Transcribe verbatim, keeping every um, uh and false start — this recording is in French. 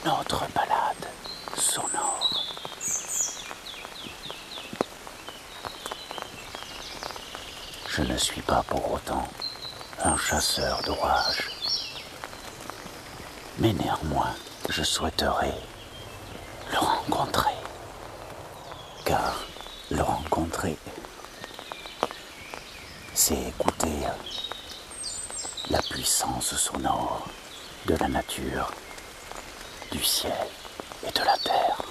une autre balade sonore. Je ne suis pas pour autant un chasseur d'orage. Mais néanmoins, je souhaiterais le rencontrer. Car le rencontrer, c'est écouter la puissance sonore de la nature, du ciel et de la terre.